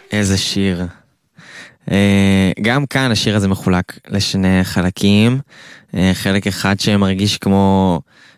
איזה שיר. גם כאן השיר הזה מחולק לשני חלקים. חלק אחד שמרגיש כמו